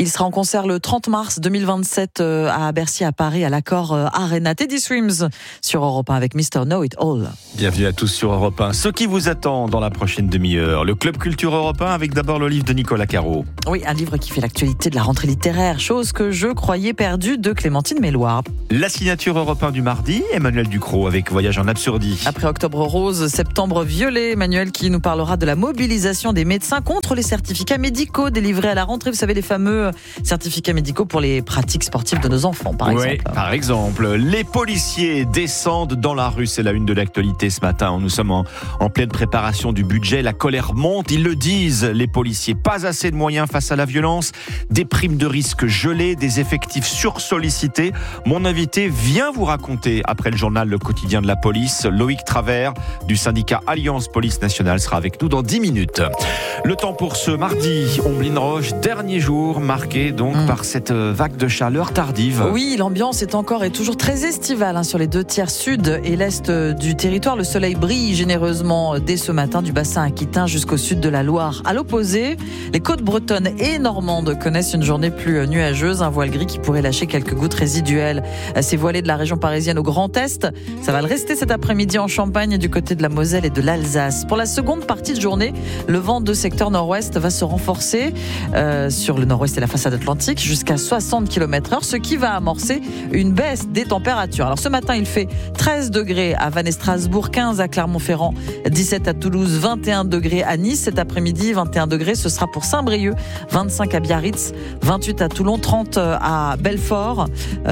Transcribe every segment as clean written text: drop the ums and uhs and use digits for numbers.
Il sera en concert le 30 mars 2027 à Bercy, à Paris, à l'Accor Arena. Teddy Swims sur Europe 1 avec Mr. Know It All. Bienvenue à tous sur Europe 1. Ce qui vous attend dans la prochaine demi-heure, le Club Culture Europe 1 avec d'abord le livre de Nicolas Caro. Oui, un livre qui fait l'actualité de la rentrée littéraire, chose que je croyais perdue, de Clémentine Méloir. La signature Europe 1 du mardi, Emmanuel Ducrot avec Voyage en Absurdie. Après Octobre rose, Septembre violet, Emmanuel qui nous parlera de la mobilisation des médecins contre les certificats médicaux délivrés à la rentrée. Vous savez, les fameux certificats médicaux pour les pratiques sportives de nos enfants, par exemple. Oui, par exemple. Les policiers descendent dans la rue, c'est la une de l'actualité ce matin. Nous sommes en pleine préparation du budget, la colère monte, ils le disent, les policiers. Pas assez de moyens face à la violence, des primes de risque gelées, des effectifs sursollicités. Mon invité vient vous raconter, après le journal Le Quotidien de la Police, Loïc Travers du syndicat Alliance Police Nationale sera avec nous dans 10 minutes. Le temps pour ce mardi, Omblin Roche, dernier jour marqué donc par cette vague de chaleur tardive. Oui, l'ambiance est encore et toujours très estivale sur les 2 tiers sud et l'est du territoire. Le soleil brille généreusement dès ce matin du bassin aquitain jusqu'au sud de la Loire. À l'opposé, les côtes bretonnes et normandes connaissent une journée plus nuageuse, un voile gris qui pourrait lâcher quelques gouttes résiduelles. Ces voilées de la région parisienne au Grand Est, ça va le rester cet après-midi en Champagne du côté de la Moselle et de l'Alsace. Pour la seconde partie de journée, le vent de secteur nord-ouest va se renforcer sur le nord-ouest et la façade atlantique jusqu'à 60 km/h, ce qui va amorcer une baisse des températures. Alors ce matin, il fait 13 degrés à Vannes et Strasbourg, 15 à Clermont-Ferrand, 17 à Toulouse, 21 degrés à Nice. Cet après-midi, 21 degrés, ce sera pour Saint-Brieuc, 25 à Biarritz, 28 à Toulon, 30 à Belfort,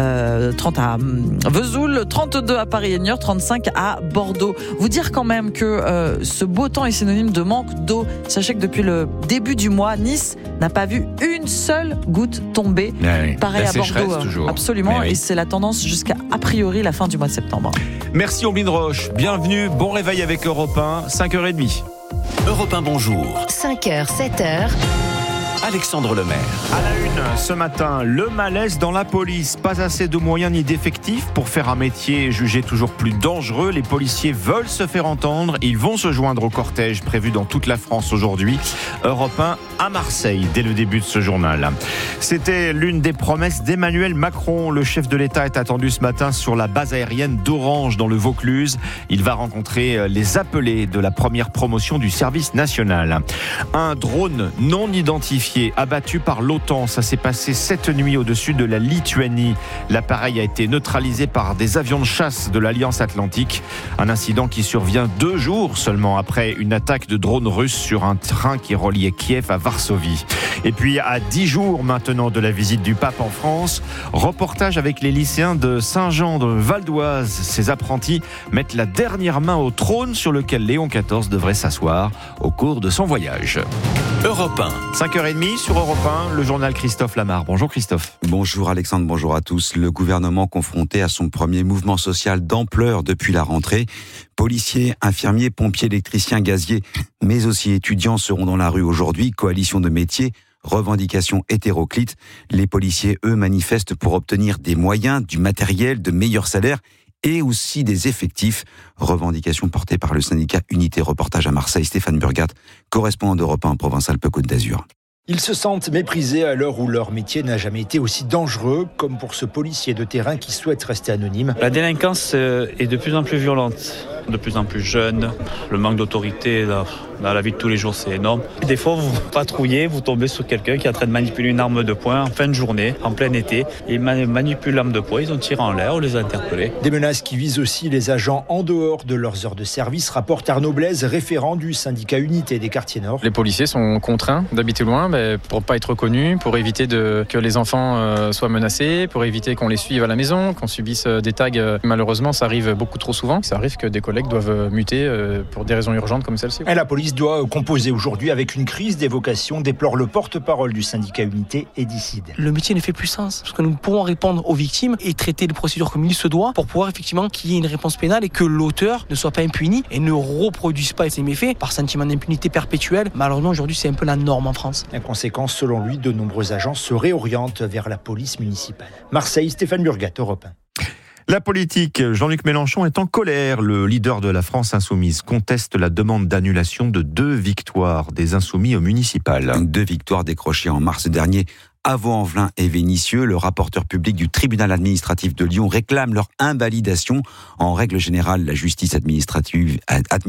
30 à Vesoul, 32 à Paris et Niort, 35 à Bordeaux. Vous dire quand même que ce beau temps est synonyme de manque d'eau. Sachez que depuis le début du mois, Nice n'a pas vu une seule goutte tomber. Oui. Pareil la à Bordeaux, toujours. absolument. Oui. Et c'est la tendance jusqu'à a priori la fin du mois de septembre. Merci Omblin Roche, bienvenue, bon réveil avec Europe 1, 5h30. Europe 1, bonjour. 5h, 7h. Alexandre Lemaire. À la une, ce matin, le malaise dans la police. Pas assez de moyens ni d'effectifs pour faire un métier jugé toujours plus dangereux. Les policiers veulent se faire entendre. Ils vont se joindre au cortège prévu dans toute la France aujourd'hui. Europe 1 à Marseille, dès le début de ce journal. C'était l'une des promesses d'Emmanuel Macron. Le chef de l'État est attendu ce matin sur la base aérienne d'Orange dans le Vaucluse. Il va rencontrer les appelés de la première promotion du service national. Un drone non identifié abattu par l'OTAN. Ça s'est passé cette nuit au-dessus de la Lituanie. L'appareil a été neutralisé par des avions de chasse de l'Alliance Atlantique. Un incident qui survient 2 jours seulement après une attaque de drones russes sur un train qui reliait Kiev à Varsovie. Et puis à 10 jours maintenant de la visite du pape en France, reportage avec les lycéens de Saint-Jean de Val d'Oise. Ces apprentis mettent la dernière main au trône sur lequel Léon XIV devrait s'asseoir au cours de son voyage. Europe 1. 5h30 sur Europe 1, le journal Christophe Lamar. Bonjour Christophe. Bonjour Alexandre, bonjour à tous. Le gouvernement confronté à son premier mouvement social d'ampleur depuis la rentrée. Policiers, infirmiers, pompiers, électriciens, gaziers, mais aussi étudiants seront dans la rue aujourd'hui. Coalition de métiers, revendications hétéroclites. Les policiers, eux, manifestent pour obtenir des moyens, du matériel, de meilleurs salaires et aussi des effectifs. Revendication portée par le syndicat Unité Reportage à Marseille. Stéphane Burgat, correspondant d'Europe 1 en Provence-Alpes-Côte d'Azur. Ils se sentent méprisés à l'heure où leur métier n'a jamais été aussi dangereux, comme pour ce policier de terrain qui souhaite rester anonyme. La délinquance est de plus en plus violente, de plus en plus jeune. Le manque d'autorité dans la vie de tous les jours, c'est énorme. Des fois, vous patrouillez, vous tombez sur quelqu'un qui est en train de manipuler une arme de poing en fin de journée, en plein été. Ils manipulent l'arme de poing, ils ont tiré en l'air, on les a interpellés. Des menaces qui visent aussi les agents en dehors de leurs heures de service, rapporte Arnaud Blaise, référent du syndicat Unité des quartiers nord. Les policiers sont contraints d'habiter loin pour ne pas être reconnus, pour éviter que les enfants soient menacés, pour éviter qu'on les suive à la maison, qu'on subisse des tags. Malheureusement, ça arrive beaucoup trop souvent. Ça arrive que des collègues doivent muter pour des raisons urgentes comme celle-ci. Et la police doit composer aujourd'hui avec une crise des vocations, déplore le porte-parole du syndicat Unité, Edicide. Le métier ne fait plus sens, parce que nous pouvons répondre aux victimes et traiter les procédures comme il se doit pour pouvoir effectivement qu'il y ait une réponse pénale et que l'auteur ne soit pas impuni et ne reproduise pas ses méfaits par sentiment d'impunité perpétuelle. Malheureusement, aujourd'hui, c'est un peu la norme en France. En conséquence, selon lui, de nombreux agents se réorientent vers la police municipale. Marseille, Stéphane Burgat, Europe 1. La politique, Jean-Luc Mélenchon est en colère. Le leader de la France Insoumise conteste la demande d'annulation de 2 victoires des Insoumis au municipal. 2 victoires décrochées en mars dernier à Vaux-en-Velin et Vénissieux. Le rapporteur public du tribunal administratif de Lyon réclame leur invalidation. En règle générale, la justice administrative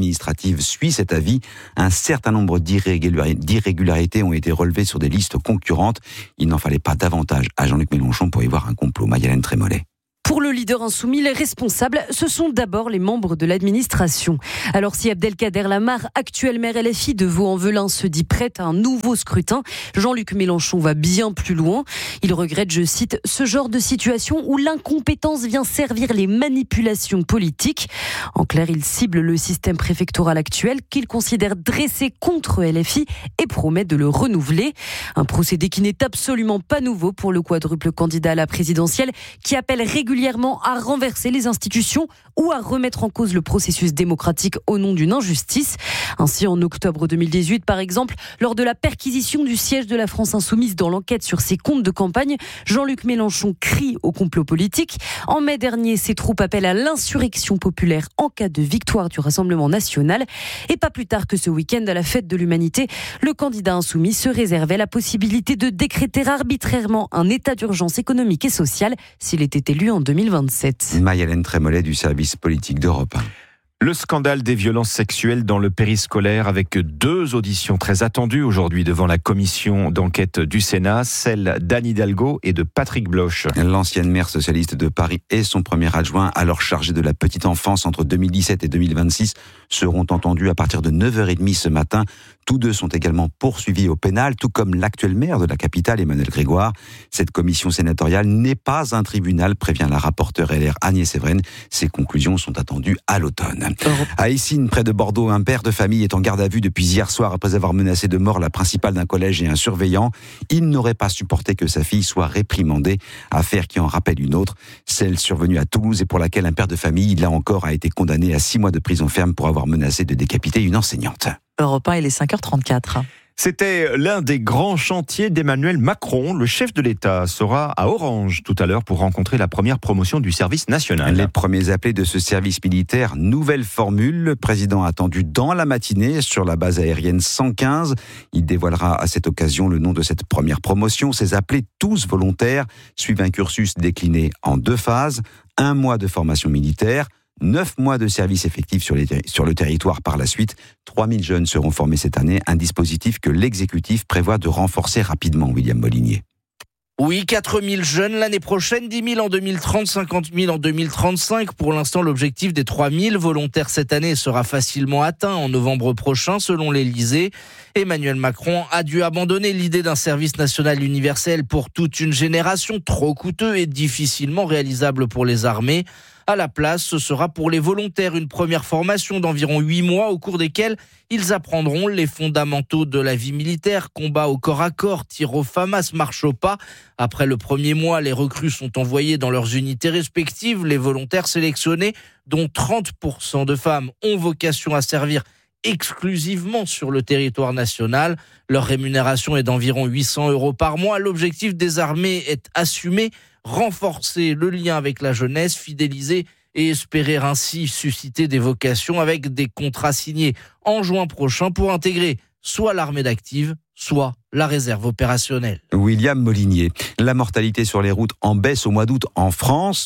suit cet avis. Un certain nombre d'irrégularités ont été relevées sur des listes concurrentes. Il n'en fallait pas davantage à Jean-Luc Mélenchon pour y voir un complot. Marie-Hélène Trémollet. Pour le leader insoumis, les responsables, ce sont d'abord les membres de l'administration. Alors si Abdelkader Lamar, actuel maire LFI de Vaux-en-Velin, se dit prêt à un nouveau scrutin, Jean-Luc Mélenchon va bien plus loin. Il regrette, je cite, ce genre de situation où l'incompétence vient servir les manipulations politiques. En clair, il cible le système préfectoral actuel qu'il considère dressé contre LFI et promet de le renouveler. Un procédé qui n'est absolument pas nouveau pour le quadruple candidat à la présidentielle qui appelle régulièrement à renverser les institutions ou à remettre en cause le processus démocratique au nom d'une injustice. Ainsi, en octobre 2018, par exemple, lors de la perquisition du siège de la France Insoumise dans l'enquête sur ses comptes de campagne, Jean-Luc Mélenchon crie au complot politique. En mai dernier, ses troupes appellent à l'insurrection populaire en cas de victoire du Rassemblement national. Et pas plus tard que ce week-end, à la fête de l'humanité, le candidat insoumis se réservait la possibilité de décréter arbitrairement un état d'urgence économique et social s'il était élu en 2027. Marie-Hélène Trémollet du service politique d'Europe 1. Le scandale des violences sexuelles dans le périscolaire avec 2 auditions très attendues aujourd'hui devant la commission d'enquête du Sénat, celle d'Anne Hidalgo et de Patrick Bloch. L'ancienne maire socialiste de Paris et son premier adjoint, alors chargé de la petite enfance entre 2017 et 2026, seront entendus à partir de 9h30 ce matin. Tous 2 sont également poursuivis au pénal, tout comme l'actuel maire de la capitale, Emmanuel Grégoire. Cette commission sénatoriale n'est pas un tribunal, prévient la rapporteure LR Agnès Evren. Ses conclusions sont attendues à l'automne. À Eysines, près de Bordeaux, un père de famille est en garde à vue depuis hier soir après avoir menacé de mort la principale d'un collège et un surveillant. Il n'aurait pas supporté que sa fille soit réprimandée, affaire qui en rappelle une autre, celle survenue à Toulouse et pour laquelle un père de famille, là encore, a été condamné à 6 mois de prison ferme pour avoir menacé de décapiter une enseignante. Europe 1, il est 5h34. C'était l'un des grands chantiers d'Emmanuel Macron. Le chef de l'État sera à Orange tout à l'heure pour rencontrer la première promotion du service national. Les premiers appelés de ce service militaire, nouvelle formule. Le président attendu dans la matinée sur la base aérienne 115. Il dévoilera à cette occasion le nom de cette première promotion. Ces appelés, tous volontaires, suivent un cursus décliné en 2 phases. 1 mois de formation militaire, 9 mois de service effectif sur le territoire par la suite. 3000 jeunes seront formés cette année, un dispositif que l'exécutif prévoit de renforcer rapidement, William Molinier. Oui, 4000 jeunes l'année prochaine, 10 000 en 2030, 50 000 en 2035. Pour l'instant, l'objectif des 3000 volontaires cette année sera facilement atteint en novembre prochain, selon l'Élysée. Emmanuel Macron a dû abandonner l'idée d'un service national universel pour toute une génération, trop coûteux et difficilement réalisable pour les armées. À la place, ce sera pour les volontaires une première formation d'environ 8 mois au cours desquels ils apprendront les fondamentaux de la vie militaire, combat au corps à corps, tir au FAMAS, marche au pas. Après le premier mois, les recrues sont envoyées dans leurs unités respectives. Les volontaires sélectionnés, dont 30% de femmes, ont vocation à servir exclusivement sur le territoire national. Leur rémunération est d'environ 800 € par mois. L'objectif des armées est assumé, renforcer le lien avec la jeunesse, fidéliser et espérer ainsi susciter des vocations avec des contrats signés en juin prochain pour intégrer soit l'armée d'active, soit la réserve opérationnelle. William Molinier. La mortalité sur les routes en baisse au mois d'août en France.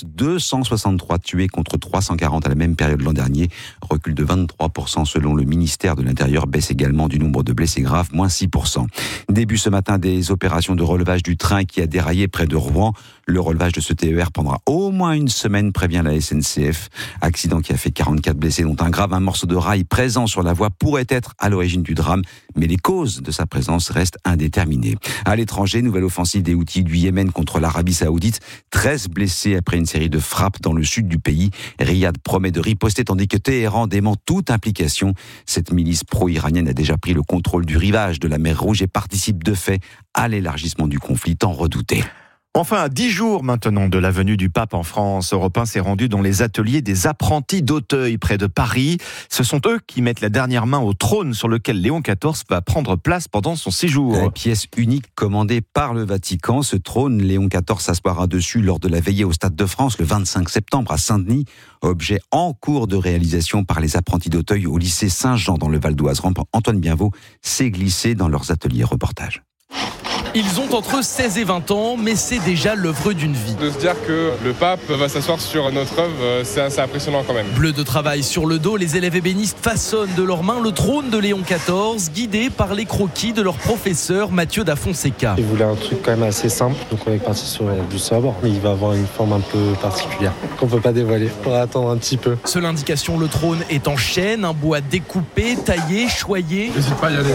263 tués contre 340 à la même période l'an dernier. Recul de 23% selon le ministère de l'Intérieur. Baisse également du nombre de blessés graves, moins 6%. Début ce matin des opérations de relevage du train qui a déraillé près de Rouen. Le relevage de ce TER prendra au moins une semaine, prévient la SNCF. Accident qui a fait 44 blessés, dont un grave. Un morceau de rail présent sur la voie pourrait être à l'origine du drame, mais les causes de sa présence restent indéterminées. À l'étranger, nouvelle offensive des Houthis du Yémen contre l'Arabie Saoudite. 13 blessés après une série de frappes dans le sud du pays. Riyad promet de riposter tandis que Téhéran dément toute implication. Cette milice pro-iranienne a déjà pris le contrôle du rivage de la mer Rouge et participe de fait à l'élargissement du conflit tant redouté. Enfin, à 10 jours maintenant de la venue du pape en France, Europe 1 s'est rendu dans les ateliers des apprentis d'Auteuil, près de Paris. Ce sont eux qui mettent la dernière main au trône sur lequel Léon XIV va prendre place pendant son séjour. Une pièce unique commandée par le Vatican. Ce trône, Léon XIV s'assoira dessus lors de la veillée au Stade de France le 25 septembre à Saint-Denis. Objet en cours de réalisation par les apprentis d'Auteuil au lycée Saint-Jean dans le Val d'Oise. Antoine Bienvaux s'est glissé dans leurs ateliers reportage. Ils ont entre 16 et 20 ans, mais c'est déjà l'œuvre d'une vie. De se dire que le pape va s'asseoir sur notre œuvre, c'est assez impressionnant quand même. Bleu de travail sur le dos, les élèves ébénistes façonnent de leurs mains le trône de Léon XIV, guidés par les croquis de leur professeur Mathieu da Fonseca. Ils voulaient un truc quand même assez simple, donc on est parti sur du sobre. Il va avoir une forme un peu particulière, qu'on peut pas dévoiler. On va attendre un petit peu. Seule indication, le trône est en chêne, un bois découpé, taillé, choyé. N'hésite pas à y aller.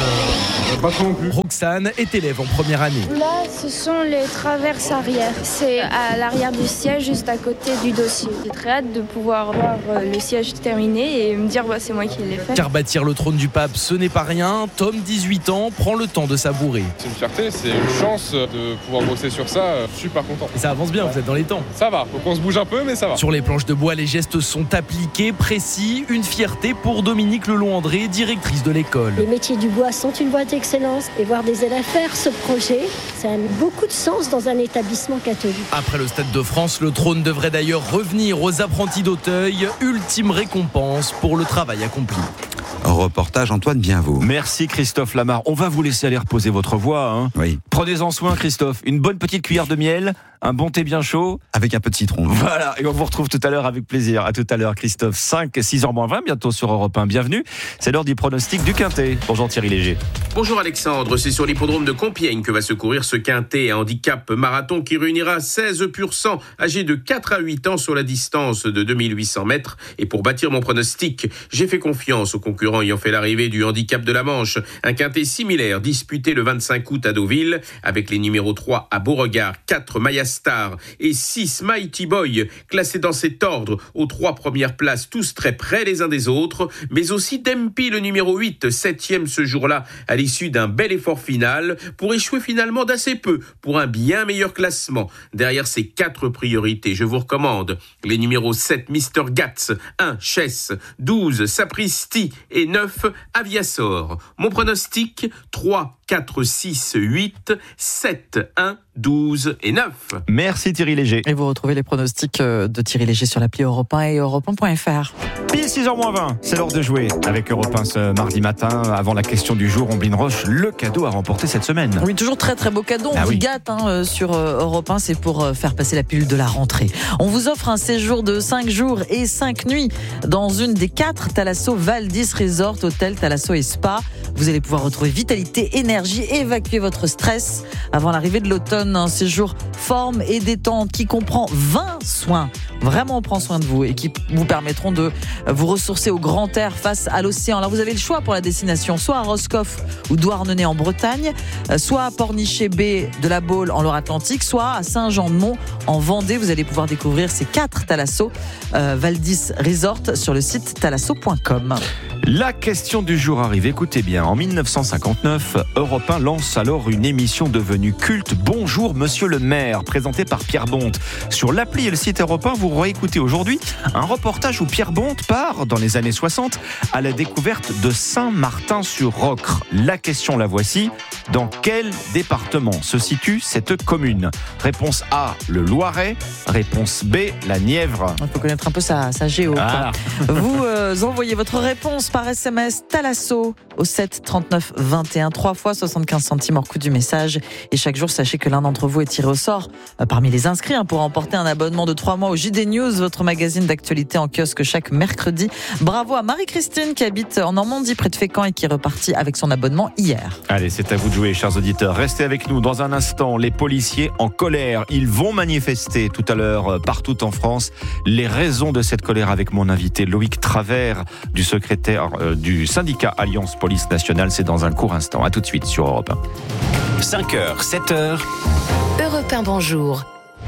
Pas trop non plus. Roxane est élève en première année. Là, ce sont les traverses arrière. C'est à l'arrière du siège, juste à côté du dossier. J'ai très hâte de pouvoir voir le siège terminé et me dire c'est moi qui l'ai fait. Car bâtir le trône du pape, ce n'est pas rien. Tom, 18 ans, prend le temps de savourer. C'est une fierté, c'est une chance de pouvoir bosser sur ça. Super content. Et ça avance bien, vous êtes dans les temps. Ça va, faut qu'on se bouge un peu, mais ça va. Sur les planches de bois, les gestes sont appliqués, précis. Une fierté pour Dominique Lelon-André, directrice de l'école. Les métiers du bois sont une voie d'excellence et voir des élèves faire ce projet, ça a beaucoup de sens dans un établissement catholique. Après le Stade de France, le trône devrait d'ailleurs revenir aux apprentis d'Auteuil. Ultime récompense pour le travail accompli. Reportage Antoine Bienvaux. Merci Christophe Lamar. On va vous laisser aller reposer votre voix. Hein. Oui. Prenez-en soin Christophe. Une bonne petite cuillère de miel, un bon thé bien chaud. Avec un peu de citron. Voilà, et on vous retrouve tout à l'heure avec plaisir. À tout à l'heure Christophe. 6h20 bientôt sur Europe 1. Bienvenue. C'est l'heure du pronostic du Quintet. Bonjour Thierry Léger. Bonjour Alexandre, c'est sur l'hippodrome de Compiègne que va se courir ce Quintet à handicap marathon qui réunira 16 pur sang âgés de 4 à 8 ans sur la distance de 2800 mètres. Et pour bâtir mon pronostic, j'ai fait confiance aux concurrents ayant fait l'arrivée du handicap de la Manche. Un Quintet similaire disputé le 25 août à Deauville avec les numéros 3 à Beauregard, 4 Maya Star et 6 Mighty Boy classés dans cet ordre aux 3 premières places, tous très près les uns des autres, mais aussi Dempy le numéro 8, 7e ce jour-là à l'issue d'un bel effort final pour échouer finalement d'assez peu pour un bien meilleur classement. Derrière ces 4 priorités, je vous recommande les numéros 7 Mr. Gats, 1 Chess, 12 Sapristi et 9 Aviasor. Mon pronostic 3, 4, 6, 8, 7, 1, 12 et 9. Merci Thierry Léger. Et vous retrouvez les pronostics de Thierry Léger sur l'appli Europe 1 et europe1.fr. Pile 6h20, c'est l'heure de jouer avec Europe 1 ce mardi matin. Avant la question du jour, Omblin Roche, le cadeau à remporter cette semaine. Oui, toujours très très beau cadeau. On vous gâte sur Europe 1, c'est pour faire passer la pilule de la rentrée. On vous offre un séjour de 5 jours et 5 nuits dans une des 4 Thalasso Valdis Resort, hôtel Thalasso et Spa. Vous allez pouvoir retrouver vitalité, énergie, évacuer votre stress avant l'arrivée de l'automne. Un séjour forme et détente qui comprend 20 soins. Vraiment, on prend soin de vous et qui vous permettront de vous ressourcer au grand air face à l'océan. Alors, vous avez le choix pour la destination, soit à Roscoff ou Douarnenez en Bretagne, soit à Pornichet-Baie de la Baule en Loire-Atlantique, soit à Saint-Jean-de-Mont en Vendée. Vous allez pouvoir découvrir ces 4 Thalasso Valdis Resort sur le site thalasso.com. La question du jour arrive, écoutez bien. En 1959, Europe 1 lance alors une émission devenue culte, Bonjour Monsieur le maire, présentée par Pierre Bonte. Sur l'appli et le site Europe 1, vous réécoutez aujourd'hui un reportage où Pierre Bonte part, dans les années 60, à la découverte de Saint-Martin-sur-Rocre. La question, la voici. Dans quel département se situe cette commune ? Réponse A, le Loiret. Réponse B, la Nièvre. Il faut connaître un peu sa géo. Ah. Vous envoyez votre réponse par SMS Thalasso au 7 39 21, 3 fois 75 centimes hors coût du message. Et chaque jour, sachez que l'un d'entre vous est tiré au sort parmi les inscrits pour remporter un abonnement de 3 mois au JD News, votre magazine d'actualité en kiosque chaque mercredi. Bravo à Marie-Christine qui habite en Normandie près de Fécamp et qui est repartie avec son abonnement hier. Allez, c'est à vous de jouer, chers auditeurs. Restez avec nous dans un instant. Les policiers en colère, ils vont manifester tout à l'heure partout en France. Les raisons de cette colère avec mon invité Loïc Travers du secrétaire du syndicat Alliance Police Nationale. C'est dans un court instant. À tout de suite sur Europe 1. 5h, 7h. Europe 1, bonjour.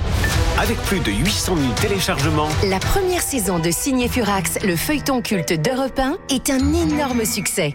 Avec plus de 800 000 téléchargements, la première saison de Signé Furax, le feuilleton culte d'Europe 1, est un énorme succès.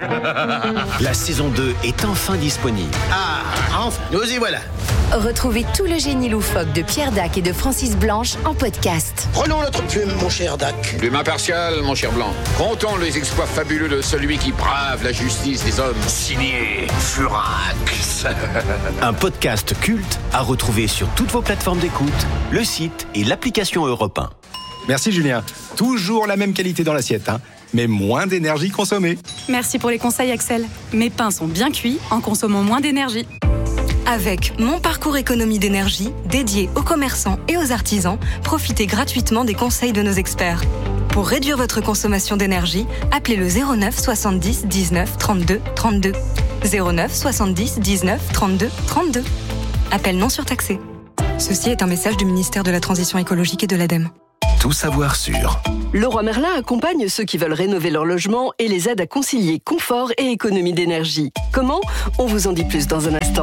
La saison 2 est enfin disponible. Ah, enfin, nous y voilà. Retrouvez tout le génie loufoque de Pierre Dac et de Francis Blanche en podcast. Prenons notre plume, mon cher Dac. Plume impartiale, mon cher Blanc. Comptons les exploits fabuleux de celui qui brave la justice des hommes. Signé Furax. Un podcast culte à retrouver sur toutes vos plateformes d'écoute, le site et l'application Europe 1. Merci Julien. Toujours la même qualité dans l'assiette, mais moins d'énergie consommée. Merci pour les conseils Axel. Mes pains sont bien cuits en consommant moins d'énergie. Avec Mon Parcours Économie d'énergie, dédié aux commerçants et aux artisans, profitez gratuitement des conseils de nos experts. Pour réduire votre consommation d'énergie, appelez le 09 70 19 32 32. 09 70 19 32 32. Appel non surtaxé. Ceci est un message du ministère de la Transition écologique et de l'ADEME. Tout savoir sur Leroy Merlin accompagne ceux qui veulent rénover leur logement et les aide à concilier confort et économie d'énergie. Comment ? On vous en dit plus dans un instant.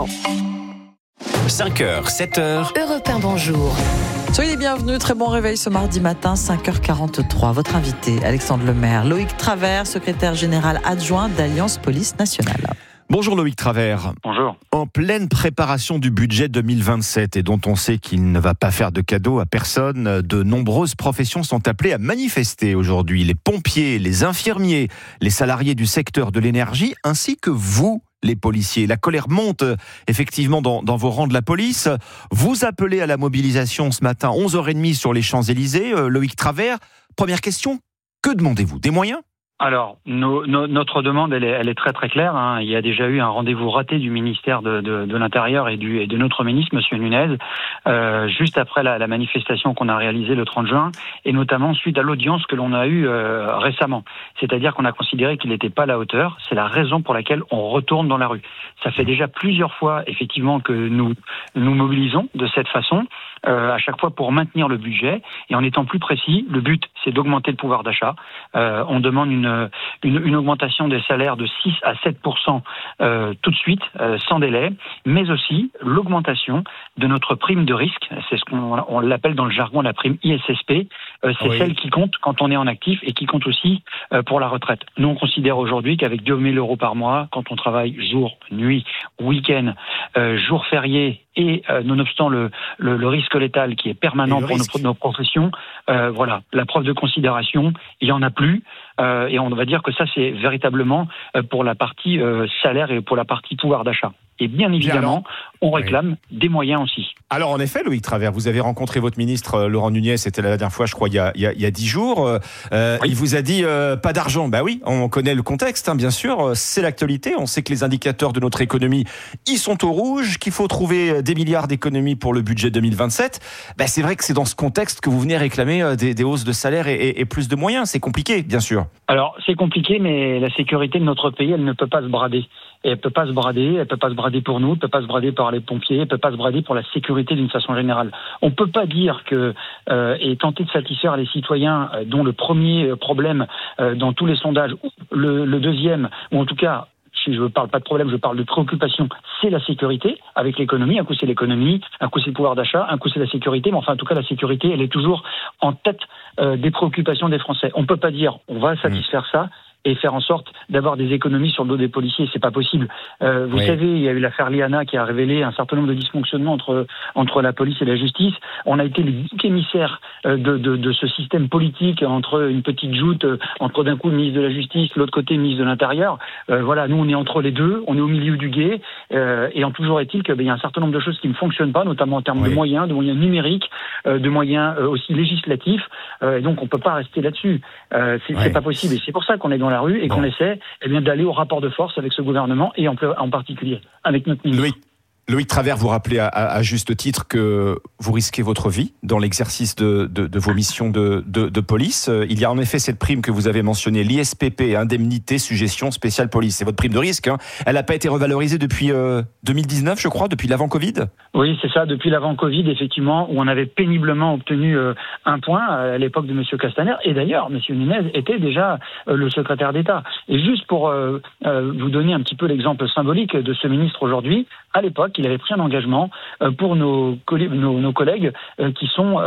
5h, 7h. Europe 1, bonjour. Soyez les bienvenus, très bon réveil ce mardi matin, 5h43. Votre invité, Alexandre Lemaire, Loïc Travers, secrétaire général adjoint d'Alliance Police Nationale. Bonjour Loïc Travers. Bonjour. En pleine préparation du budget 2027 et dont on sait qu'il ne va pas faire de cadeau à personne, de nombreuses professions sont appelées à manifester aujourd'hui. Les pompiers, les infirmiers, les salariés du secteur de l'énergie, ainsi que vous, les policiers. La colère monte effectivement dans vos rangs de la police. Vous appelez à la mobilisation ce matin, 11h30 sur les Champs-Élysées. Loïc Travers, première question, que demandez-vous ? Des moyens ? Alors, notre demande, elle est très très claire. Hein. Il y a déjà eu un rendez-vous raté du ministère de l'Intérieur et de notre ministre, Monsieur Nunez, juste après la manifestation qu'on a réalisée le 30 juin, et notamment suite à l'audience que l'on a eue récemment. C'est-à-dire qu'on a considéré qu'il n'était pas à la hauteur. C'est la raison pour laquelle on retourne dans la rue. Ça fait déjà plusieurs fois, effectivement, que nous mobilisons de cette façon, à chaque fois pour maintenir le budget. Et en étant plus précis, le but, c'est d'augmenter le pouvoir d'achat. On demande une augmentation des salaires de 6 à 7% tout de suite, sans délai, mais aussi l'augmentation de notre prime de risque. C'est ce qu'on l'appelle dans le jargon la prime ISSP. C'est celle qui compte quand on est en actif et qui compte aussi pour la retraite. Nous, on considère aujourd'hui qu'avec 2 000 € par mois, quand on travaille jour, nuit, week-end, jour férié, et nonobstant le risque létal qui est permanent pour nos professions, voilà, la preuve de considération, il n'y en a plus. Et on va dire que ça, c'est véritablement pour la partie salaire et pour la partie pouvoir d'achat. Et bien évidemment, on réclame des moyens aussi. Alors en effet, Loïc Travers, vous avez rencontré votre ministre Laurent Nunez, c'était la dernière fois, je crois, il y a 10 jours. Il vous a dit pas d'argent. Bah oui, on connaît le contexte, hein, bien sûr, c'est l'actualité. On sait que les indicateurs de notre économie, ils sont au rouge, qu'il faut trouver des milliards d'économies pour le budget 2027. Bah, c'est vrai que c'est dans ce contexte que vous venez réclamer des hausses de salaire et plus de moyens. C'est compliqué, bien sûr. Alors c'est compliqué, mais la sécurité de notre pays, elle ne peut pas se brader. Et elle peut pas se brader pour nous, elle peut pas se brader par les pompiers, elle peut pas se brader pour la sécurité d'une façon générale. On peut pas dire que et tenter de satisfaire les citoyens dont le premier problème dans tous les sondages, le deuxième, ou en tout cas, si je ne parle pas de problème, je parle de préoccupation, c'est la sécurité avec l'économie. Un coup c'est l'économie, un coup c'est le pouvoir d'achat, un coup c'est la sécurité, mais enfin en tout cas la sécurité, elle est toujours en tête des préoccupations des Français. On ne peut pas dire on va satisfaire ça et faire en sorte d'avoir des économies sur le dos des policiers, c'est pas possible. Vous savez, il y a eu l'affaire Liana qui a révélé un certain nombre de dysfonctionnements entre la police et la justice. On a été les boucs émissaires de ce système politique entre une petite joute, entre d'un coup le ministre de la Justice, l'autre côté le ministre de l'Intérieur. Voilà, nous on est entre les deux, on est au milieu du gué, et en toujours est-il qu'il y a un certain nombre de choses qui ne fonctionnent pas, notamment en termes de moyens numériques, de moyens aussi législatifs, et donc on peut pas rester là-dessus. C'est pas possible, et c'est pour ça qu'on est dans la rue et qu'on essaie d'aller au rapport de force avec ce gouvernement et en particulier avec notre ministre. Loïc Travers, vous rappelez à juste titre que vous risquez votre vie dans l'exercice de vos missions de police. Il y a en effet cette prime que vous avez mentionnée, l'ISPP, indemnité suggestion spéciale police. C'est votre prime de risque. Hein. Elle n'a pas été revalorisée depuis 2019, je crois, depuis l'avant-Covid. Oui, c'est ça, depuis l'avant-Covid, effectivement, où on avait péniblement obtenu un point à l'époque de M. Castaner. Et d'ailleurs, M. Nunez était déjà le secrétaire d'État. Et juste pour vous donner un petit peu l'exemple symbolique de ce ministre aujourd'hui, à l'époque, il avait pris un engagement pour nos collègues qui sont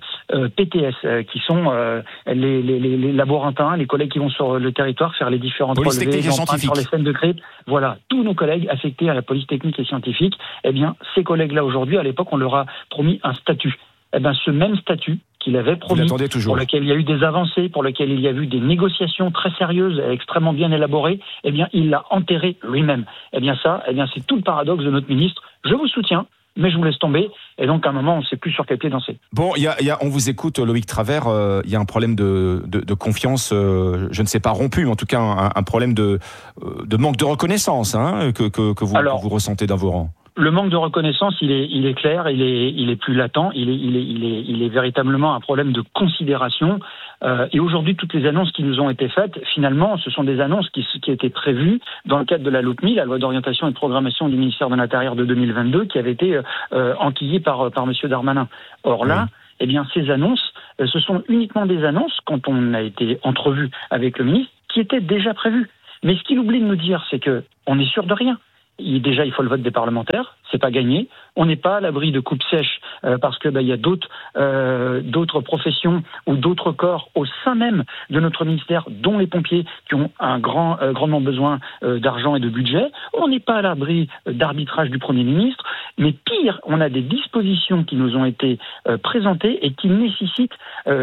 PTS, qui sont les laborantins, les collègues qui vont sur le territoire faire les différentes relevés, sur les scènes de crime. Voilà, tous nos collègues affectés à la police technique et scientifique, eh bien, ces collègues-là aujourd'hui, à l'époque, on leur a promis un statut. Eh bien, ce même statut qu'il avait promis, pour lequel il y a eu des avancées, pour lequel il y a eu des négociations très sérieuses et extrêmement bien élaborées, eh bien, il l'a enterré lui-même. Eh bien, c'est tout le paradoxe de notre ministre. Je vous soutiens, mais je vous laisse tomber. Et donc, à un moment, on ne sait plus sur quel pied danser. Bon, on vous écoute, Loïc Travers, il y a un problème de confiance, je ne sais pas rompu, mais en tout cas, un problème de manque de reconnaissance, hein, que vous ressentez dans vos rangs. Le manque de reconnaissance, il est clair, il est plus latent, il est véritablement un problème de considération. Et aujourd'hui, toutes les annonces qui nous ont été faites, finalement, ce sont des annonces qui étaient prévues dans le cadre de la LOPMI, la loi d'orientation et de programmation du ministère de l'Intérieur de 2022, qui avait été enquillée par Monsieur Darmanin. Or là, eh bien, ces annonces, ce sont uniquement des annonces, quand on a été entrevu avec le ministre, qui étaient déjà prévues. Mais ce qu'il oublie de nous dire, c'est que on est sûr de rien. Déjà, il faut le vote des parlementaires, c'est pas gagné. On n'est pas à l'abri de coupes sèches parce que il y a d'autres professions ou d'autres corps au sein même de notre ministère, dont les pompiers, qui ont un grandement besoin d'argent et de budget. On n'est pas à l'abri d'arbitrage du Premier ministre, mais pire, on a des dispositions qui nous ont été présentées et qui nécessitent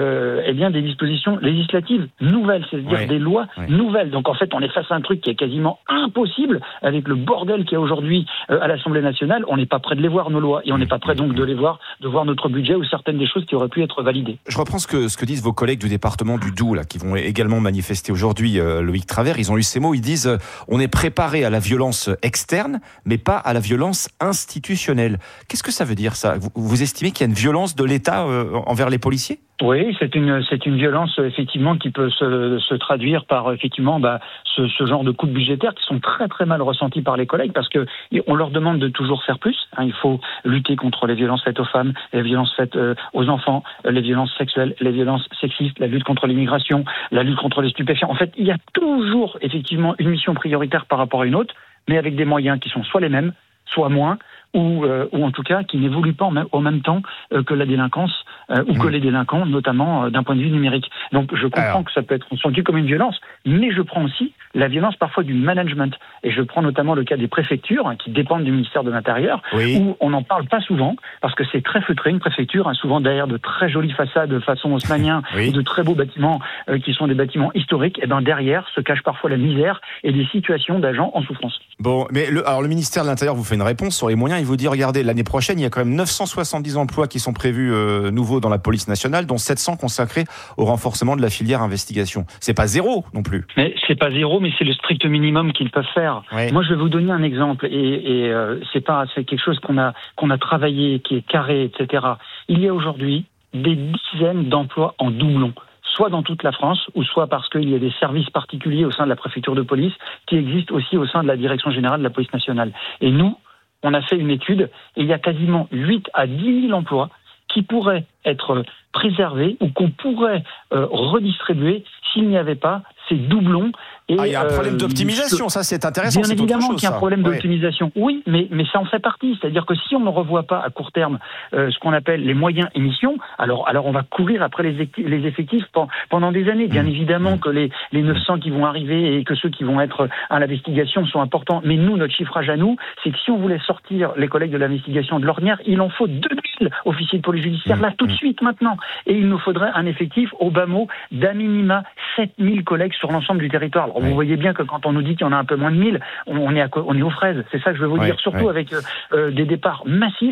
des dispositions législatives nouvelles, c'est-à-dire des lois nouvelles. Donc en fait, on est face à un truc qui est quasiment impossible avec le bordel qu'il y a aujourd'hui à l'Assemblée nationale. On n'est pas prêt de les voir, nos lois, et on n'est pas prêt donc de voir notre budget ou certaines des choses qui auraient pu être validées. Je reprends ce que disent vos collègues du département du Doubs, là, qui vont également manifester aujourd'hui, Loïc Travers. Ils ont eu ces mots, ils disent on est préparé à la violence externe, mais pas à la violence institutionnelle. Qu'est-ce que ça veut dire, ça ? Vous estimez qu'il y a une violence de l'État envers les policiers ? Oui, c'est une violence effectivement qui peut se traduire par effectivement ce genre de coupes budgétaires qui sont très très mal ressentis par les collègues, parce que on leur demande de toujours faire plus. Il faut lutter contre les violences faites aux femmes, les violences faites aux enfants, les violences sexuelles, les violences sexistes, la lutte contre l'immigration, la lutte contre les stupéfiants. En fait, il y a toujours effectivement une mission prioritaire par rapport à une autre, mais avec des moyens qui sont soit les mêmes, soit moins, ou en tout cas qui n'évoluent pas au même temps que la délinquance ou que les délinquants, notamment d'un point de vue numérique. Donc je comprends que ça peut être ressenti comme une violence, mais je prends aussi la violence parfois du management. Et je prends notamment le cas des préfectures, qui dépendent du ministère de l'Intérieur, où on n'en parle pas souvent, parce que c'est très feutré, une préfecture, souvent derrière de très jolies façades de façon haussmanien, ou de très beaux bâtiments qui sont des bâtiments historiques, et derrière se cache parfois la misère et des situations d'agents en souffrance. Bon, mais le ministère de l'Intérieur vous fait une réponse sur les moyens. Il vous dit, regardez, l'année prochaine, il y a quand même 970 emplois qui sont prévus nouveaux dans la police nationale, dont 700 consacrés au renforcement de la filière investigation. C'est pas zéro non plus. Mais c'est pas zéro, mais c'est le strict minimum qu'ils peuvent faire. Moi, je vais vous donner un exemple, et c'est quelque chose qu'on a travaillé, qui est carré, etc. Il y a aujourd'hui des dizaines d'emplois en doublon, soit dans toute la France, ou soit parce qu'il y a des services particuliers au sein de la préfecture de police qui existent aussi au sein de la direction générale de la police nationale. Et nous, on a fait une étude, et il y a quasiment 8 à 10 000 emplois qui pourraient être préservés ou qu'on pourrait redistribuer s'il n'y avait pas ces doublons. Et il y a un problème d'optimisation, ça c'est intéressant. Bien évidemment qu'il y a un problème d'optimisation. Oui, mais ça en fait partie. C'est-à-dire que si on ne revoit pas à court terme ce qu'on appelle les moyens émissions, alors on va courir après les effectifs pendant des années. Bien évidemment que les 900 qui vont arriver et que ceux qui vont être à l'investigation sont importants. Mais nous, notre chiffrage à nous, c'est que si on voulait sortir les collègues de l'investigation de l'ornière, il en faut 2000 officiers de police judiciaire, là tout de suite maintenant. Et il nous faudrait un effectif au bas mot d'à minima 7000 collègues sur l'ensemble du territoire. Alors vous voyez bien que quand on nous dit qu'il y en a un peu moins de 1000, on est aux fraises. C'est ça que je veux vous dire, surtout avec des départs massifs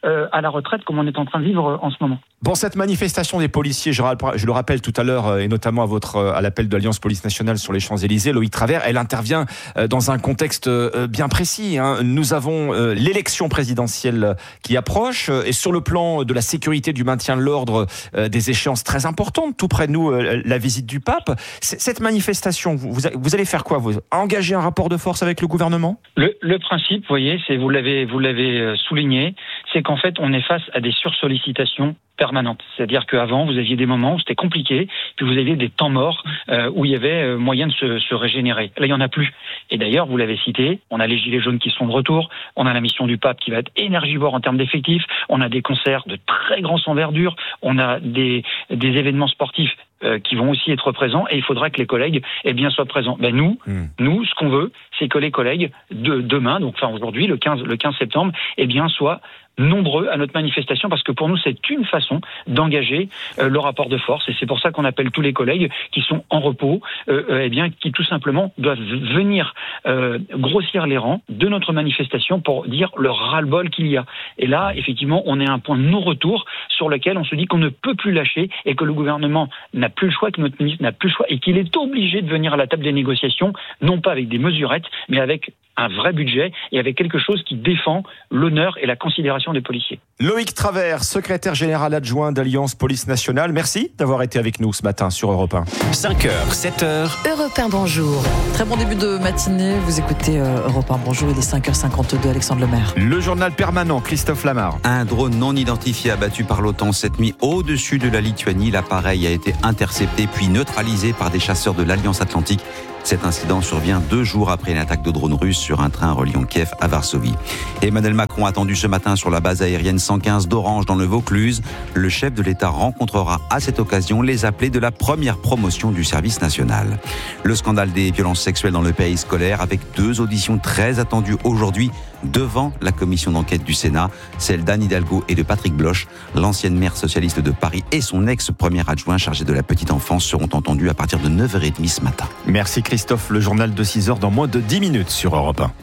à la retraite comme on est en train de vivre en ce moment. Bon, cette manifestation des policiers, je le rappelle tout à l'heure, et notamment à l'appel de l'Alliance Police Nationale sur les Champs-Élysées, Loïc Travers, elle intervient dans un contexte bien précis. Nous avons l'élection présidentielle qui approche, et sur le plan de la sécurité, du maintien de l'ordre, des échéances très importantes, tout près de nous, la visite du pape. Cette manifestation, vous allez faire quoi, vous engager un rapport de force avec le gouvernement ? Le principe, vous voyez, vous l'avez souligné, c'est qu'en fait, on est face à des sursollicitations permanentes. C'est-à-dire qu'avant, vous aviez des moments où c'était compliqué, puis vous aviez des temps morts où il y avait moyen de se régénérer. Là, il n'y en a plus. Et d'ailleurs, vous l'avez cité, on a les Gilets jaunes qui sont de retour, on a la mission du pape qui va être énergivore en termes d'effectifs, on a des concerts de très grande envergure, on a des événements sportifs qui vont aussi être présents, et il faudra que les collègues soient présents. Nous, ce qu'on veut, c'est que les collègues de demain, aujourd'hui, le 15 septembre, soient nombreux à notre manifestation, parce que pour nous c'est une façon d'engager le rapport de force, et c'est pour ça qu'on appelle tous les collègues qui sont en repos, qui tout simplement doivent venir grossir les rangs de notre manifestation pour dire le ras-le-bol qu'il y a. Et là, effectivement, on est à un point de non-retour sur lequel on se dit qu'on ne peut plus lâcher, et que le gouvernement n'a plus le choix, que notre ministre n'a plus le choix, et qu'il est obligé de venir à la table des négociations, non pas avec des mesurettes, mais avec un vrai budget et avec quelque chose qui défend l'honneur et la considération des policiers. Loïc Travers, secrétaire général adjoint d'Alliance Police Nationale, merci d'avoir été avec nous ce matin sur Europe 1. 5h, 7h. Europe 1, bonjour. Très bon début de matinée, vous écoutez Europe 1, bonjour, il est 5h52, Alexandre Lemaire. Le journal permanent, Christophe Lamar. Un drone non identifié abattu par l'OTAN cette nuit au-dessus de la Lituanie. L'appareil a été intercepté puis neutralisé par des chasseurs de l'Alliance Atlantique. Cet incident survient 2 jours après une attaque de drone russe sur un train reliant Kiev à Varsovie. Emmanuel Macron attendu ce matin sur la base aérienne 115 d'Orange dans le Vaucluse. Le chef de l'État rencontrera à cette occasion les appelés de la première promotion du service national. Le scandale des violences sexuelles dans le pays scolaire avec 2 auditions très attendues aujourd'hui devant la commission d'enquête du Sénat, celle d'Anne Hidalgo et de Patrick Bloch. L'ancienne maire socialiste de Paris et son ex-premier adjoint chargé de la petite enfance seront entendus à partir de 9h30 ce matin. Merci Christophe, le journal de 6h dans moins de 10 minutes sur Europe 1.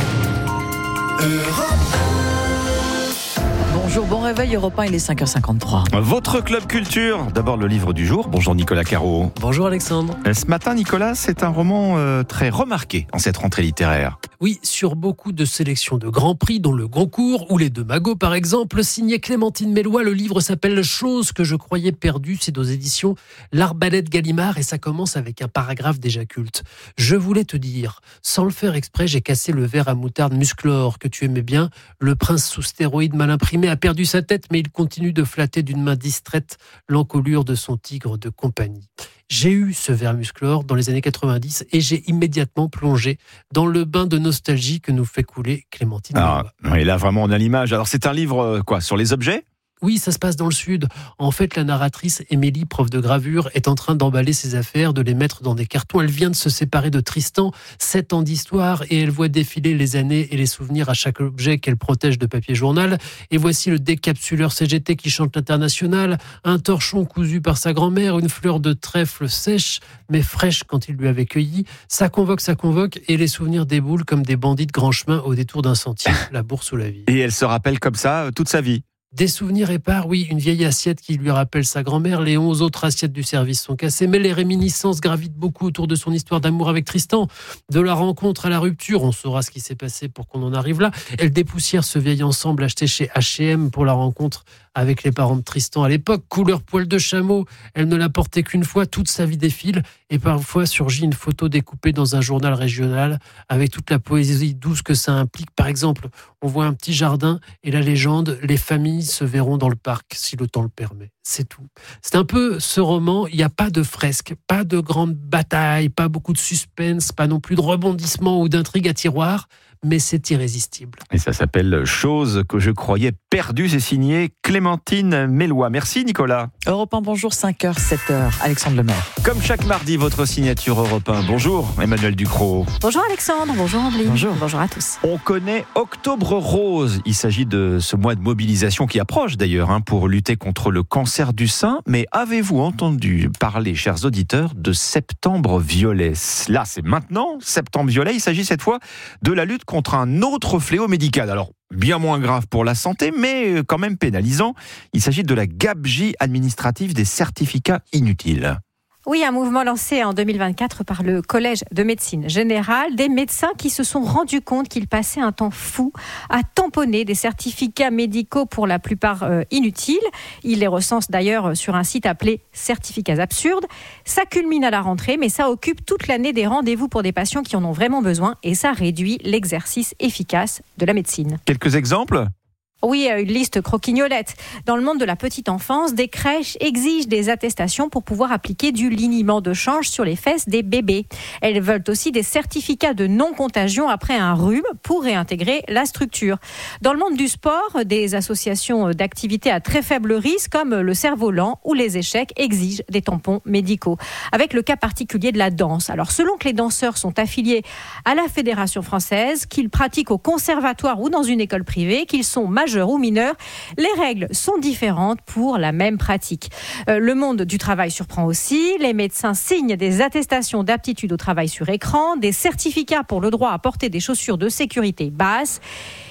Bonjour, bon réveil Europe 1, il est 5h53. Votre club culture, d'abord le livre du jour. Bonjour Nicolas Caro. Bonjour Alexandre. Ce matin Nicolas, c'est un roman très remarqué en cette rentrée littéraire. Oui, sur beaucoup de sélections de grands prix, dont le Goncourt ou les Deux Magots par exemple, signé Clémentine Melloy. Le livre s'appelle « Chose que je croyais perdue ». C'est aux éditions L'Arbalète Gallimard et ça commence avec un paragraphe déjà culte. Je voulais te dire, sans le faire exprès, j'ai cassé le verre à moutarde Musclor que tu aimais bien. Le prince sous stéroïde mal imprimé a perdu sa tête, mais il continue de flatter d'une main distraite l'encolure de son tigre de compagnie. J'ai eu ce verre Musclor dans les années 90 et j'ai immédiatement plongé dans le bain de nostalgie que nous fait couler Clémentine. Et là, vraiment, on a l'image. Alors, c'est un livre, sur les objets ? Oui, ça se passe dans le sud. En fait, la narratrice, Émilie, prof de gravure, est en train d'emballer ses affaires, de les mettre dans des cartons. Elle vient de se séparer de Tristan, 7 ans d'histoire, et elle voit défiler les années et les souvenirs à chaque objet qu'elle protège de papier journal. Et voici le décapsuleur CGT qui chante l'international, un torchon cousu par sa grand-mère, une fleur de trèfle sèche, mais fraîche quand il lui avait cueilli. Ça convoque, et les souvenirs déboulent comme des bandits de grand chemin au détour d'un sentier, la bourse ou la vie. Et elle se rappelle comme ça toute sa vie. Des souvenirs épars, oui, une vieille assiette qui lui rappelle sa grand-mère, les 11 autres assiettes du service sont cassées, mais les réminiscences gravitent beaucoup autour de son histoire d'amour avec Tristan, de la rencontre à la rupture, on saura ce qui s'est passé pour qu'on en arrive là. Elle dépoussière ce vieil ensemble acheté chez H&M pour la rencontre avec les parents de Tristan à l'époque, couleur poil de chameau, elle ne l'a porté qu'une fois, toute sa vie défile, et parfois surgit une photo découpée dans un journal régional, avec toute la poésie douce que ça implique. Par exemple, on voit un petit jardin, et la légende, les familles se verront dans le parc, si le temps le permet. C'est tout. C'est un peu ce roman, il n'y a pas de fresque, pas de grande bataille, pas beaucoup de suspense, pas non plus de rebondissement ou d'intrigue à tiroir, mais c'est irrésistible. Et ça s'appelle « Chose que je croyais perdue ». C'est signé Clémentine Melloy. Merci Nicolas. Europe 1, bonjour, 5h, 7h, Alexandre Lemaire. Comme chaque mardi, votre signature Europe 1. Bonjour Emmanuel Ducrot. Bonjour Alexandre, bonjour Ambline. Bonjour à tous. On connaît Octobre Rose. Il s'agit de ce mois de mobilisation qui approche d'ailleurs pour lutter contre le cancer du sein. Mais avez-vous entendu parler, chers auditeurs, de Septembre Violet ? Là, c'est maintenant, Septembre Violet. Il s'agit cette fois de la lutte contre un autre fléau médical. Alors, bien moins grave pour la santé, mais quand même pénalisant. Il s'agit de la gabegie administrative des certificats inutiles. Oui, un mouvement lancé en 2024 par le Collège de médecine générale, des médecins qui se sont rendus compte qu'ils passaient un temps fou à tamponner des certificats médicaux pour la plupart inutiles. Ils les recensent d'ailleurs sur un site appelé Certificats absurdes. Ça culmine à la rentrée, mais ça occupe toute l'année des rendez-vous pour des patients qui en ont vraiment besoin et ça réduit l'exercice efficace de la médecine. Quelques exemples ? Oui, une liste croquignolette. Dans le monde de la petite enfance, des crèches exigent des attestations pour pouvoir appliquer du liniment de change sur les fesses des bébés. Elles veulent aussi des certificats de non-contagion après un rhume pour réintégrer la structure. Dans le monde du sport, des associations d'activités à très faible risque comme le cerf-volant ou les échecs exigent des tampons médicaux. Avec le cas particulier de la danse. Alors, selon que les danseurs sont affiliés à la Fédération française, qu'ils pratiquent au conservatoire ou dans une école privée, qu'ils sont majeurs ou mineurs, les règles sont différentes pour la même pratique. Le monde du travail surprend aussi. Les médecins signent des attestations d'aptitude au travail sur écran, des certificats pour le droit à porter des chaussures de sécurité basse.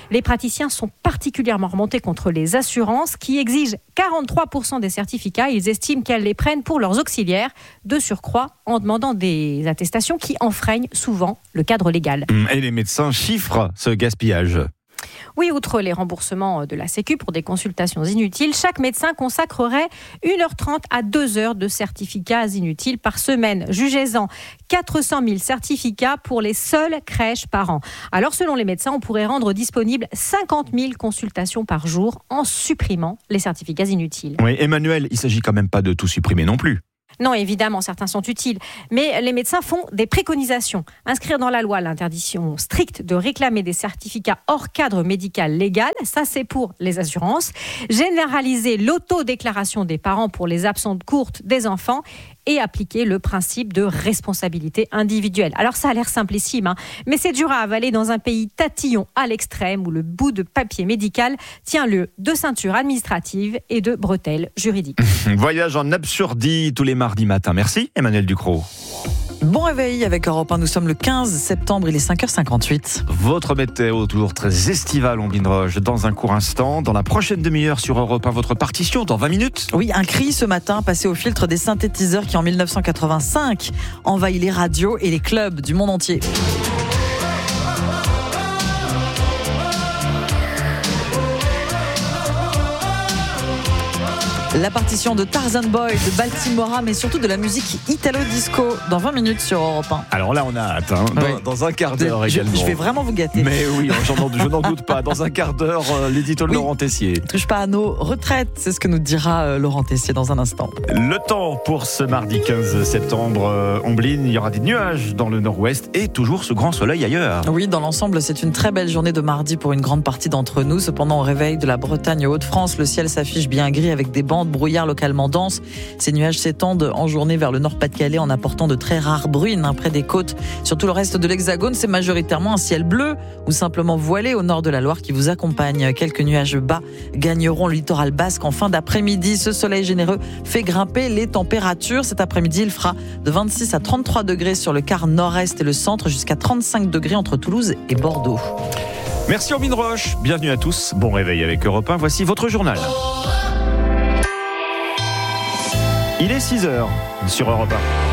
Les praticiens sont particulièrement remontés contre les assurances qui exigent 43% des certificats. Ils estiment qu'elles les prennent pour leurs auxiliaires, de surcroît en demandant des attestations qui enfreignent souvent le cadre légal. Et les médecins chiffrent ce gaspillage. Oui, outre les remboursements de la Sécu pour des consultations inutiles, chaque médecin consacrerait 1h30 à 2h de certificats inutiles par semaine. Jugez-en 400 000 certificats pour les seules crèches par an. Alors, selon les médecins, on pourrait rendre disponibles 50 000 consultations par jour en supprimant les certificats inutiles. Oui, Emmanuel, il ne s'agit quand même pas de tout supprimer non plus. Non, évidemment, certains sont utiles. Mais les médecins font des préconisations. Inscrire dans la loi l'interdiction stricte de réclamer des certificats hors cadre médical légal, ça c'est pour les assurances. Généraliser l'autodéclaration des parents pour les absences courtes des enfants et appliquer le principe de responsabilité individuelle. Alors ça a l'air simplissime, mais c'est dur à avaler dans un pays tatillon à l'extrême où le bout de papier médical tient lieu de ceinture administrative et de bretelles juridiques. Voyage en absurdie tous les mardis matins. Merci Emmanuel Ducrot. Bon réveil avec Europe 1, nous sommes le 15 septembre, il est 5h58. Votre météo toujours très estivale, Omblin Roche, dans un court instant. Dans la prochaine demi-heure sur Europe 1, votre partition dans 20 minutes. Oui, un cri ce matin passé au filtre des synthétiseurs qui en 1985 envahit les radios et les clubs du monde entier. La partition de Tarzan Boy, de Baltimora, mais surtout de la musique italo-disco dans 20 minutes sur Europe 1. Alors là, on a hâte, dans un quart d'heure également. Je vais vraiment vous gâter. Mais oui, je n'en doute pas. Dans un quart d'heure, l'édito de Laurent Tessier. Touche pas à nos retraites, c'est ce que nous dira Laurent Tessier dans un instant. Le temps pour ce mardi 15 septembre, Omblin, il y aura des nuages dans le nord-ouest et toujours ce grand soleil ailleurs. Oui, dans l'ensemble, c'est une très belle journée de mardi pour une grande partie d'entre nous. Cependant, au réveil de la Bretagne aux Hauts-de-France, le ciel s'affiche bien gris avec des bandes brouillard localement dense. Ces nuages s'étendent en journée vers le Nord-Pas-de-Calais en apportant de très rares bruines près des côtes. Sur tout le reste de l'Hexagone, c'est majoritairement un ciel bleu ou simplement voilé au nord de la Loire qui vous accompagne. Quelques nuages bas gagneront le littoral basque en fin d'après-midi. Ce soleil généreux fait grimper les températures. Cet après-midi, il fera de 26 à 33 degrés sur le quart nord-est et le centre, jusqu'à 35 degrés entre Toulouse et Bordeaux. Merci Omblin Roche. Bienvenue à tous. Bon réveil avec Europe 1. Voici votre journal. Il est 6h sur Europe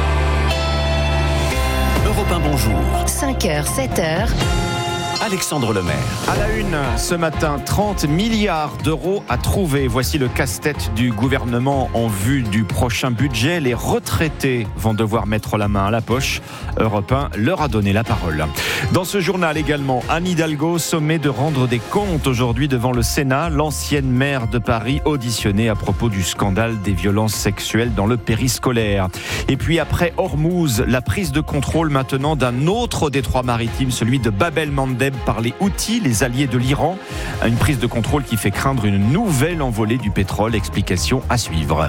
1. Europe 1, bonjour. 5h, 7h. Alexandre Lemaire. À la une, ce matin, 30 milliards d'euros à trouver. Voici le casse-tête du gouvernement en vue du prochain budget. Les retraités vont devoir mettre la main à la poche. Europe 1 leur a donné la parole. Dans ce journal également, Anne Hidalgo sommet de rendre des comptes aujourd'hui devant le Sénat. L'ancienne maire de Paris auditionnée à propos du scandale des violences sexuelles dans le périscolaire. Et puis après Hormuz, la prise de contrôle maintenant d'un autre détroit maritime, celui de Bab el-Mandeb, par les Houthis, les alliés de l'Iran. Une prise de contrôle qui fait craindre une nouvelle envolée du pétrole. Explication à suivre.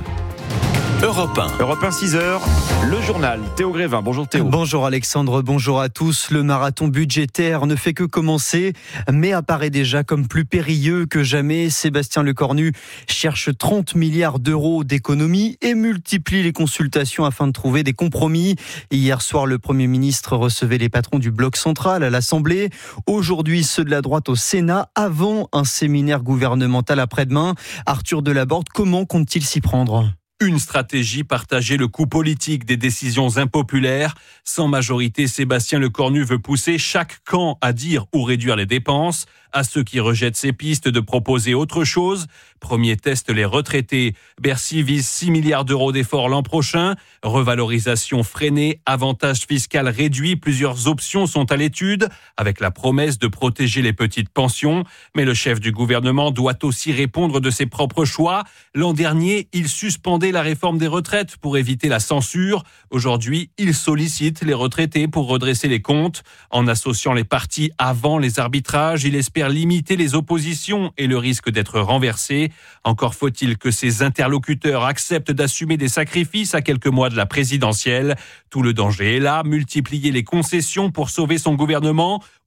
Europe 1. Europe 1, 6h, le journal. Théo Grévin. Bonjour Théo. Bonjour Alexandre, bonjour à tous. Le marathon budgétaire ne fait que commencer, mais apparaît déjà comme plus périlleux que jamais. Sébastien Lecornu cherche 30 milliards d'euros d'économies et multiplie les consultations afin de trouver des compromis. Hier soir, le Premier ministre recevait les patrons du bloc central à l'Assemblée. Aujourd'hui, ceux de la droite au Sénat, avant un séminaire gouvernemental après-demain. Arthur Delaborde, comment compte-t-il s'y prendre ? Une stratégie, partager le coût politique des décisions impopulaires. Sans majorité, Sébastien Lecornu veut pousser chaque camp à dire ou réduire les dépenses. À ceux qui rejettent ces pistes de proposer autre chose. Premier test, les retraités. Bercy vise 6 milliards d'euros d'efforts l'an prochain. Revalorisation freinée, avantage fiscal réduit. Plusieurs options sont à l'étude, avec la promesse de protéger les petites pensions. Mais le chef du gouvernement doit aussi répondre de ses propres choix. L'an dernier, il suspendait la réforme des retraites pour éviter la censure. Aujourd'hui, il sollicite les retraités pour redresser les comptes. En associant les partis avant les arbitrages, il espère limiter les oppositions et le risque d'être renversé. Encore faut-il que ses interlocuteurs acceptent d'assumer des sacrifices à quelques mois de la présidentielle. Tout le danger est là, multiplier les concessions pour sauver son gouvernement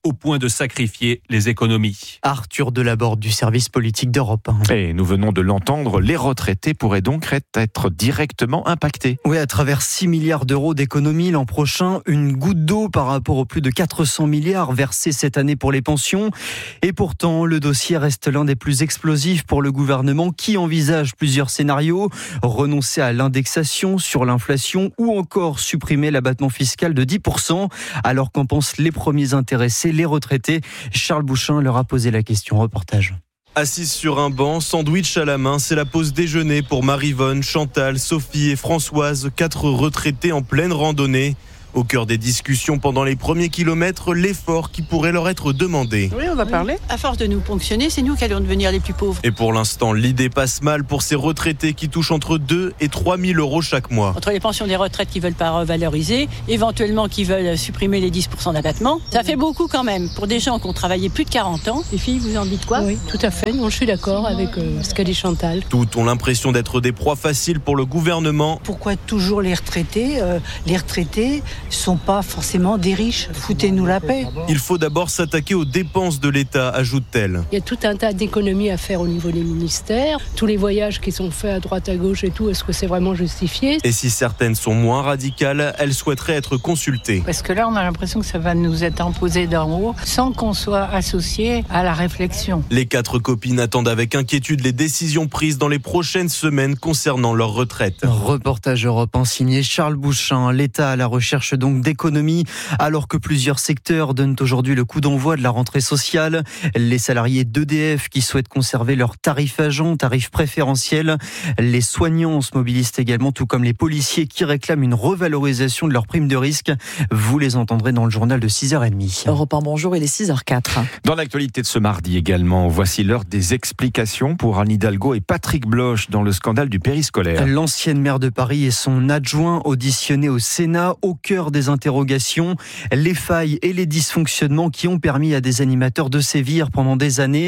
au point de sacrifier les économies. Arthur Delaborde du service politique d'Europe 1. Et nous venons de l'entendre, les retraités pourraient donc être directement impactés. Oui, à travers 6 milliards d'euros d'économies l'an prochain, une goutte d'eau par rapport aux plus de 400 milliards versés cette année pour les pensions. Et pourtant, le dossier reste l'un des plus explosifs pour le gouvernement qui envisage plusieurs scénarios. Renoncer à l'indexation sur l'inflation ou encore supprimer l'abattement fiscal de 10%. Alors qu'en pensent les premiers intéressés, les retraités. Charles Bouchin leur a posé la question. Reportage. Assise sur un banc, sandwich à la main, c'est la pause déjeuner pour Maryvonne, Chantal, Sophie et Françoise, 4 retraités en pleine randonnée. Au cœur des discussions pendant les premiers kilomètres, l'effort qui pourrait leur être demandé. Oui, on va parler. À force de nous ponctionner, c'est nous qui allons devenir les plus pauvres. Et pour l'instant, l'idée passe mal pour ces retraités qui touchent entre 2 et 3 000 euros chaque mois. Entre les pensions des retraites qui veulent pas revaloriser, éventuellement qui veulent supprimer les 10% d'abattement, ça fait beaucoup quand même pour des gens qui ont travaillé plus de 40 ans. Les filles, vous en dites quoi? Oui, tout à fait. Non, je suis d'accord avec ce qu'a dit Chantal. Toutes ont l'impression d'être des proies faciles pour le gouvernement. Pourquoi toujours les retraités? Les retraités sont pas forcément des riches. Foutez-nous la paix. Il faut d'abord s'attaquer aux dépenses de l'État, ajoute-t-elle. Il y a tout un tas d'économies à faire au niveau des ministères. Tous les voyages qui sont faits à droite, à gauche et tout, est-ce que c'est vraiment justifié? Et si certaines sont moins radicales, elles souhaiteraient être consultées. Parce que là, on a l'impression que ça va nous être imposé d'en haut sans qu'on soit associé à la réflexion. Les 4 copines attendent avec inquiétude les décisions prises dans les prochaines semaines concernant leur retraite. Reportage Europe 1 signé Charles Bouchin. L'État à la recherche donc d'économies alors que plusieurs secteurs donnent aujourd'hui le coup d'envoi de la rentrée sociale. Les salariés d'EDF qui souhaitent conserver leurs tarifs agents, tarifs préférentiels. Les soignants se mobilisent également, tout comme les policiers qui réclament une revalorisation de leurs primes de risque. Vous les entendrez dans le journal de 6h30. Europe 1, bonjour, il est 6h04. Dans l'actualité de ce mardi également, voici l'heure des explications pour Anne Hidalgo et Patrick Bloch dans le scandale du périscolaire. L'ancienne maire de Paris et son adjoint auditionnés au Sénat au cœur des interrogations, les failles et les dysfonctionnements qui ont permis à des animateurs de sévir pendant des années.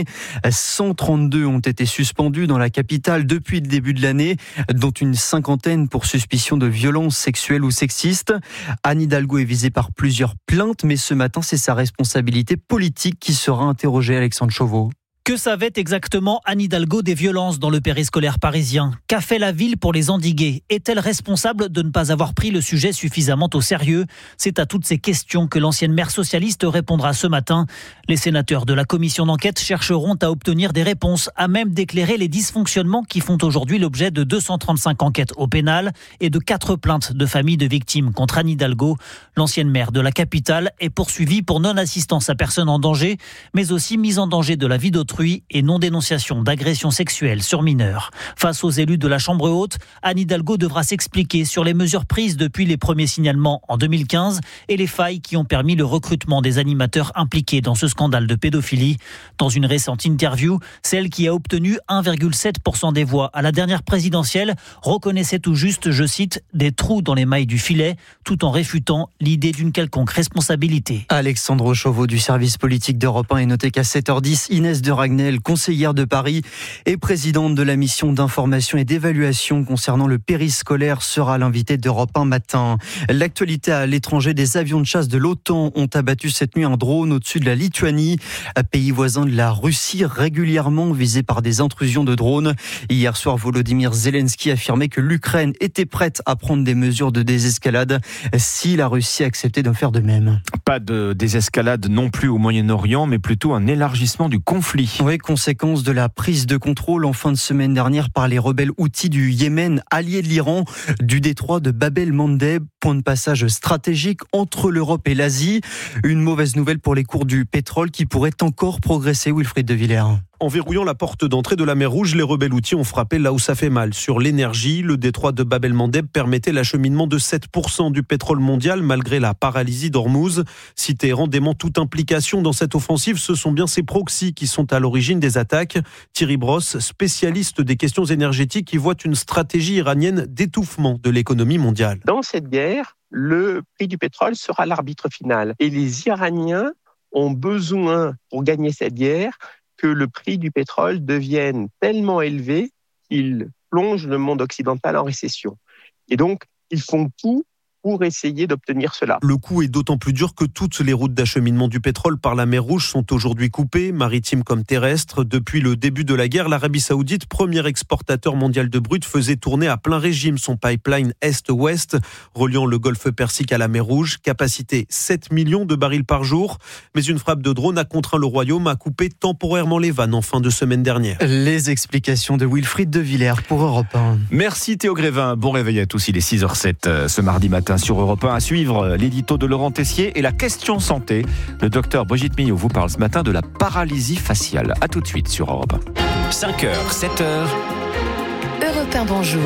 132 ont été suspendus dans la capitale depuis le début de l'année, dont une 50aine pour suspicion de violences sexuelles ou sexistes. Anne Hidalgo est visée par plusieurs plaintes, mais ce matin, c'est sa responsabilité politique qui sera interrogée, Alexandre Chauveau. Que savait exactement Anne Hidalgo des violences dans le périscolaire parisien? Qu'a fait la ville pour les endiguer? Est-elle responsable de ne pas avoir pris le sujet suffisamment au sérieux? C'est à toutes ces questions que l'ancienne maire socialiste répondra ce matin. Les sénateurs de la commission d'enquête chercheront à obtenir des réponses à même d'éclairer les dysfonctionnements qui font aujourd'hui l'objet de 235 enquêtes au pénal et de 4 plaintes de familles de victimes contre Anne Hidalgo. L'ancienne maire de la capitale est poursuivie pour non-assistance à personne en danger, mais aussi mise en danger de la vie d'autrui et non-dénonciation d'agressions sexuelles sur mineurs. Face aux élus de la Chambre haute, Anne Hidalgo devra s'expliquer sur les mesures prises depuis les premiers signalements en 2015 et les failles qui ont permis le recrutement des animateurs impliqués dans ce scandale de pédophilie. Dans une récente interview, celle qui a obtenu 1,7% des voix à la dernière présidentielle reconnaissait tout juste, je cite, des trous dans les mailles du filet, tout en réfutant l'idée d'une quelconque responsabilité. Alexandre Chauveau du service politique d'Europe 1 est noté qu'à 7h10, Inès de Ragnel, conseillère de Paris et présidente de la mission d'information et d'évaluation concernant le périscolaire, sera l'invitée d'Europe 1 matin. L'actualité à l'étranger, des avions de chasse de l'OTAN ont abattu cette nuit un drone au-dessus de la Lituanie, pays voisin de la Russie, régulièrement visé par des intrusions de drones. Hier soir, Volodymyr Zelensky affirmait que l'Ukraine était prête à prendre des mesures de désescalade si la Russie acceptait d'en faire de même. Pas de désescalade non plus au Moyen-Orient, mais plutôt un élargissement du conflit. Oui, conséquence de la prise de contrôle en fin de semaine dernière par les rebelles houthis du Yémen, alliés de l'Iran, du détroit de Bab el-Mandeb, point de passage stratégique entre l'Europe et l'Asie. Une mauvaise nouvelle pour les cours du pétrole qui pourraient encore progresser, Wilfried de Villers. En verrouillant la porte d'entrée de la mer Rouge, les rebelles houthis ont frappé là où ça fait mal. Sur l'énergie, le détroit de Bab el-Mandeb permettait l'acheminement de 7% du pétrole mondial malgré la paralysie d'Ormuz. Si Téhéran dément toute implication dans cette offensive, ce sont bien ces proxys qui sont à l'origine des attaques. Thierry Brosse, spécialiste des questions énergétiques, qui voit une stratégie iranienne d'étouffement de l'économie mondiale. Dans cette guerre, le prix du pétrole sera l'arbitre final. Et les Iraniens ont besoin, pour gagner cette guerre, que le prix du pétrole devienne tellement élevé qu'il plonge le monde occidental en récession. Et donc, ils font tout pour essayer d'obtenir cela. Le coup est d'autant plus dur que toutes les routes d'acheminement du pétrole par la mer Rouge sont aujourd'hui coupées, maritimes comme terrestres. Depuis le début de la guerre, l'Arabie Saoudite, premier exportateur mondial de brut, faisait tourner à plein régime son pipeline Est-Ouest, reliant le golfe Persique à la mer Rouge. Capacité 7 millions de barils par jour. Mais une frappe de drone a contraint le Royaume à couper temporairement les vannes en fin de semaine dernière. Les explications de Wilfried de Villers pour Europe 1. Merci Théo Grévin. Bon réveil à tous. Il est 6h07 ce mardi matin sur Europe 1. À suivre l'édito de Laurent Tessier et la question santé. Le docteur Brigitte Millot vous parle ce matin de la paralysie faciale. À tout de suite sur Europe 1. 5h, 7h. Europe 1, bonjour.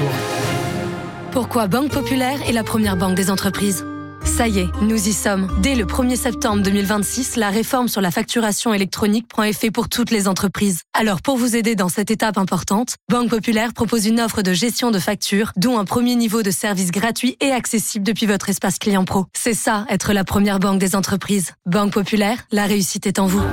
Pourquoi Banque Populaire est la première banque des entreprises ? Ça y est, nous y sommes. Dès le 1er septembre 2026, la réforme sur la facturation électronique prend effet pour toutes les entreprises. Alors pour vous aider dans cette étape importante, Banque Populaire propose une offre de gestion de factures, dont un premier niveau de service gratuit et accessible depuis votre espace client pro. C'est ça, être la première banque des entreprises. Banque Populaire, la réussite est en vous.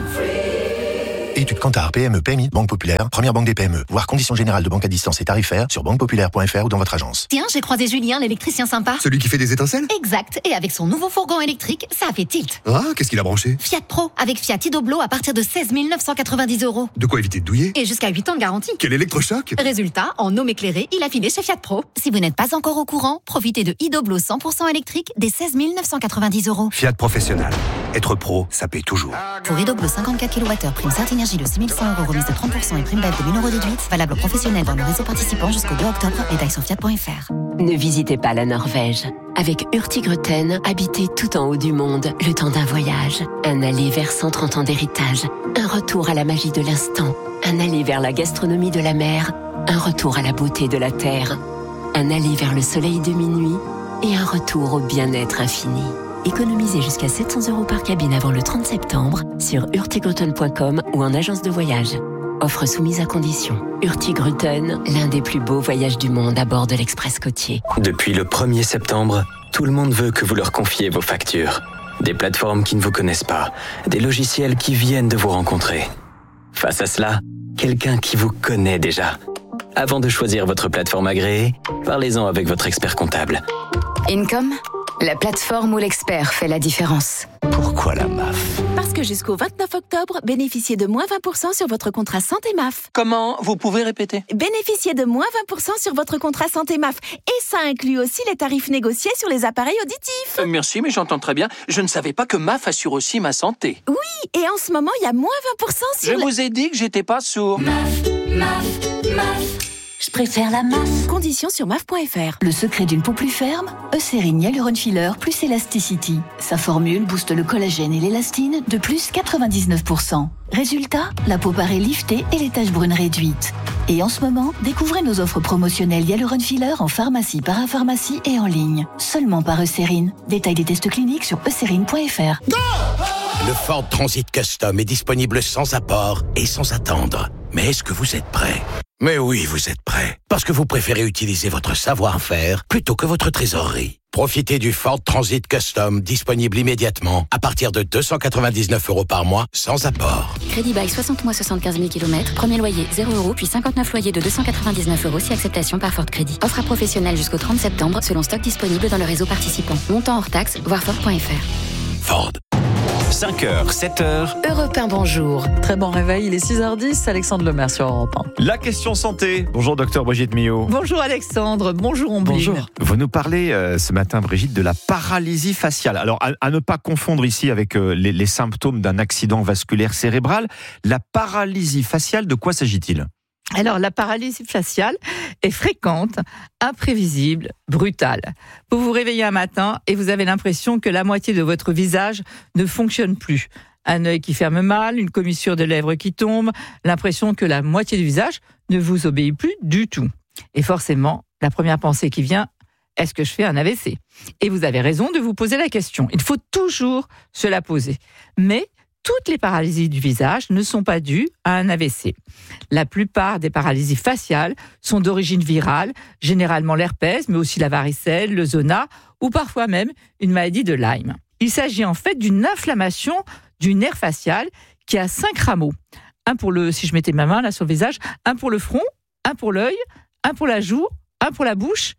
Études Kantar, PME, PMI, Banque Populaire, première banque des PME. Voir conditions générales de banque à distance et tarifaires sur banquepopulaire.fr ou dans votre agence. Tiens, j'ai croisé Julien, l'électricien sympa. Celui qui fait des étincelles ? Exact, et avec son nouveau fourgon électrique, ça a fait tilt. Ah, qu'est-ce qu'il a branché ? Fiat Pro, avec Fiat Idoblo à partir de 16 990 €. De quoi éviter de douiller ? Et jusqu'à 8 ans de garantie. Quel électrochoc ? Résultat, en homme éclairé, il a filé chez Fiat Pro. Si vous n'êtes pas encore au courant, profitez de Idoblo 100% électrique dès 16 990 €. Fiat Professionnel. Être pro, ça paye toujours. Pour Idoblo 54 kWh, prime Certes Énergie de 6 100 €, remise de 30% et prime BEF de 1 000 € déduite, valable aux professionnels dans le réseau participant jusqu'au 2 octobre. Détails sur fiat.fr. Ne visitez pas la Norvège. Avec Hurtigruten, habitez tout en haut du monde, le temps d'un voyage. Un aller vers 130 ans d'héritage. Un retour à la magie de l'instant. Un aller vers la gastronomie de la mer. Un retour à la beauté de la terre. Un aller vers le soleil de minuit. Et un retour au bien-être infini. Économisez jusqu'à 700 € par cabine avant le 30 septembre sur hurtigruten.com ou en agence de voyage. Offre soumise à condition. Hurtigruten, l'un des plus beaux voyages du monde à bord de l'Express côtier. Depuis le 1er septembre, tout le monde veut que vous leur confiez vos factures. Des plateformes qui ne vous connaissent pas, des logiciels qui viennent de vous rencontrer. Face à cela, quelqu'un qui vous connaît déjà. Avant de choisir votre plateforme agréée, parlez-en avec votre expert comptable. Income, la plateforme où l'expert fait la différence. Pourquoi la MAF ? Parce que jusqu'au 29 octobre, bénéficiez de moins 20% sur votre contrat santé MAF. Comment ? Vous pouvez répéter ? Bénéficiez de moins 20% sur votre contrat santé MAF. Et ça inclut aussi les tarifs négociés sur les appareils auditifs. Merci, mais j'entends très bien. Je ne savais pas que MAF assure aussi ma santé. Oui, et en ce moment, il y a moins 20% sur... Je vous ai dit que j'étais pas sourd. MAF. Je préfère la MAF. Conditions sur MAF.fr. Le secret d'une peau plus ferme, Eucérine Hyaluron Filler plus Elasticity. Sa formule booste le collagène et l'élastine de plus 99%. Résultat, la peau paraît liftée et les taches brunes réduites. Et en ce moment, découvrez nos offres promotionnelles Hyaluron Filler en pharmacie, parapharmacie et en ligne. Seulement par Eucérine. Détail des tests cliniques sur eucérine.fr. Le Ford Transit Custom est disponible sans apport et sans attendre. Mais est-ce que vous êtes prêts ? Mais oui, vous êtes prêts. Parce que vous préférez utiliser votre savoir-faire plutôt que votre trésorerie. Profitez du Ford Transit Custom, disponible immédiatement, à partir de 299 € par mois, sans apport. Crédit bail 60 mois 75 000 km, premier loyer 0 €, puis 59 loyers de 299 € si acceptation par Ford Crédit. Offre à professionnel jusqu'au 30 septembre, selon stock disponible dans le réseau participant. Montant hors taxe, voir Ford.fr. Ford. 5h, 7h. Europe 1, bonjour. Très bon réveil, il est 6h10, Alexandre Lemaire sur Europe 1. La question santé. Bonjour docteur Brigitte Millot. Bonjour Alexandre, bonjour Ombline. Bonjour. Vous nous parlez ce matin Brigitte de la paralysie faciale. Alors à ne pas confondre ici avec les symptômes d'un accident vasculaire cérébral. La paralysie faciale, de quoi s'agit-il ? Alors, la paralysie faciale est fréquente, imprévisible, brutale. Vous vous réveillez un matin et vous avez l'impression que la moitié de votre visage ne fonctionne plus. Un œil qui ferme mal, une commissure de lèvres qui tombe, l'impression que la moitié du visage ne vous obéit plus du tout. Et forcément, la première pensée qui vient, est-ce que je fais un AVC ? Et vous avez raison de vous poser la question. Il faut toujours se la poser. Mais toutes les paralysies du visage ne sont pas dues à un AVC. La plupart des paralysies faciales sont d'origine virale, généralement l'herpès, mais aussi la varicelle, le zona ou parfois même une maladie de Lyme. Il s'agit en fait d'une inflammation du nerf facial qui a 5 rameaux. Un pour si je mettais ma main là sur le visage, un pour le front, un pour l'œil, un pour la joue, un pour la bouche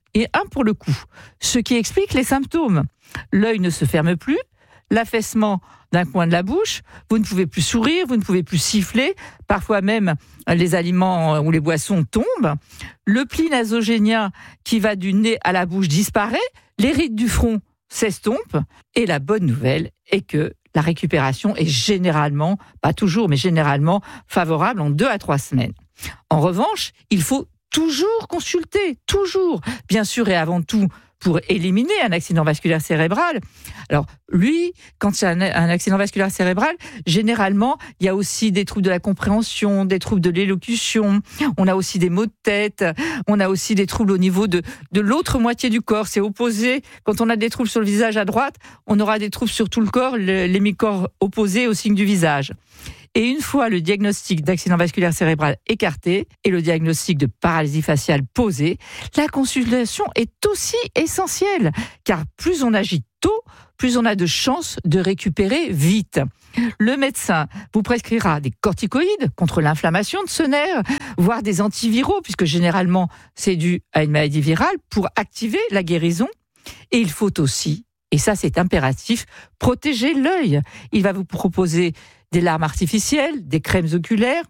et un pour le cou, ce qui explique les symptômes. L'œil ne se ferme plus, l'affaissement d'un coin de la bouche, vous ne pouvez plus sourire, vous ne pouvez plus siffler, parfois même les aliments ou les boissons tombent, le pli nasogénien qui va du nez à la bouche disparaît, les rides du front s'estompent, et la bonne nouvelle est que la récupération est généralement, pas toujours, mais généralement favorable en 2 à 3 semaines. En revanche, il faut toujours consulter, toujours, bien sûr et avant tout, pour éliminer un accident vasculaire cérébral. Alors, lui, quand il y a un accident vasculaire cérébral, généralement, il y a aussi des troubles de la compréhension, des troubles de l'élocution, on a aussi des maux de tête, on a aussi des troubles au niveau de l'autre moitié du corps. C'est opposé. Quand on a des troubles sur le visage à droite, on aura des troubles sur tout le corps, l'hémicorps opposé au signe du visage. Et une fois le diagnostic d'accident vasculaire cérébral écarté et le diagnostic de paralysie faciale posé, la consultation est aussi essentielle, car plus on agit tôt, plus on a de chances de récupérer vite. Le médecin vous prescrira des corticoïdes contre l'inflammation de ce nerf, voire des antiviraux, puisque généralement c'est dû à une maladie virale, pour activer la guérison. Et il faut aussi, et ça c'est impératif, protéger l'œil. Il va vous proposer des larmes artificielles, des crèmes oculaires,